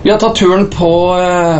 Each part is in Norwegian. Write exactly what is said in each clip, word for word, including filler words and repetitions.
Vi har tatt turen på eh,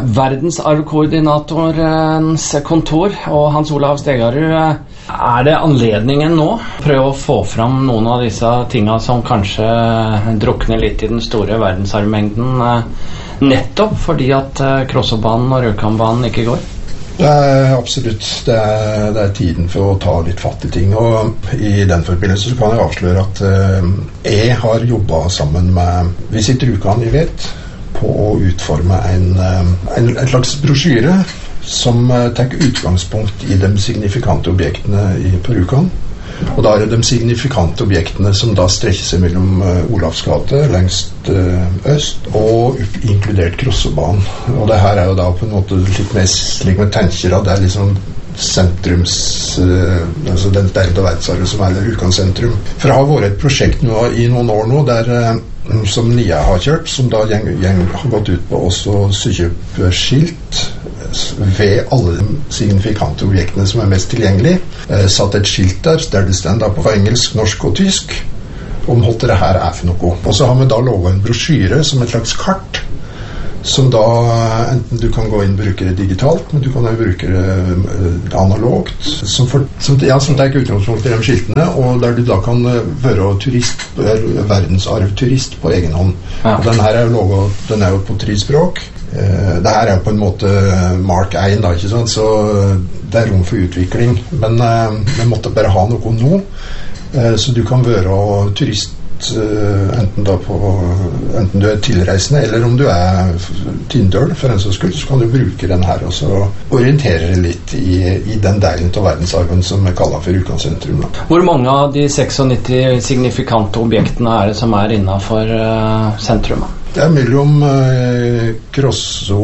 verdensarvkoordinatorens kontor, og Hans Olav Stegarud, er det anledningen nå? Prøve å få fram noen av disse tingene som kanskje drukner litt i den store verdensarvmengden, eh, nettopp fordi at eh, Krossobanen og Rjukanbanen ikke går? Det er absolutt. Det er, det er tiden for å ta litt fatt i ting. Og i den forbindelse så kan jeg avsløre at eh, jeg har jobbet sammen med Visit Rjukan, vi vet, på å utforme en, en, en slags brosjyre som tar utgangspunkt i de signifikante objektene i, på Rjukan. Og da er det de signifikante objektene som da strekker seg mellom uh, Olavs gate lengst uh, øst og inkludert Krossobanen. Og det her er jo da på en måte litt mer slik med tenker at det er liksom sentrums uh, altså den delen av verdensarven som er Rjukan sentrum. For det har vært et prosjekt nå, i noen år nå der uh, som N I A har kjørt, som da gjeng, gjeng har gått ut på også sykjøpe skilt ved alle de signifikante objektene som er mest tilgjengelig. Eh, satt et skilt der, der det stender på engelsk, norsk og tysk, om hva det her er for noe. Og så har vi da lovet en brosjyre som et slags kart, som da enten du kan gå inn og bruke det digitalt, men du kan også bruke det analogt, som, for, som, ja, som tar utgangspunkt i de skiltene, og der du da kan være turist, verdensarvturist på egen hånd. Ja. Og den her er jo lovet, den er jo på tre språk. Uh, det her er jo på en måte Mark én da, ikke sant? Så det er rom for utvikling, men uh, vi måtte bare ha noe nå, uh, så du kan være turist uh, enten, da på, enten du er tilreisende eller om du er tindøl for en sånn skyld, så kan du bruke den her og så orientere deg litt i, i den delen av verdensarven som vi kaller for Rjukan sentrum da. Hvor mange av de nittioseks signifikante objektene er det som er innenfor uh, sentrum? Det er mellom eh, Krosso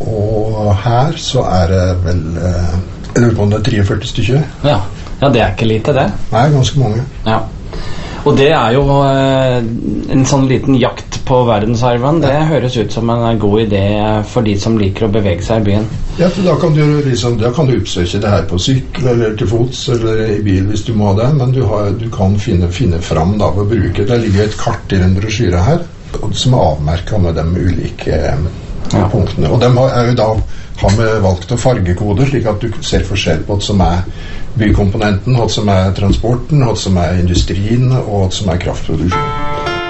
og her, så er det vel eh, jeg lurer på om det er treogførti stykker. Ja. ja, det er ikke lite det. Nei, ganske mange. Ja. Og det er jo eh, en sånn liten jakt på verdensarven. Det høres ut som en god idé for de som liker å bevege seg i byen. Ja, for da kan du, liksom, da kan du oppsøke det her på sykkel eller til fots eller i bil hvis du må det, men du, har, du kan finne, finne fram da ved å bruke. Det ligger et kart i den brosjyren her, som er avmerket med de ulike ja. punktene. Og de er jo da har vi valgt å fargekode, slik at du ser forskjell på hva som er bykomponenten, hva som er transporten, hva som er industrien og hva som er kraftproduksjon.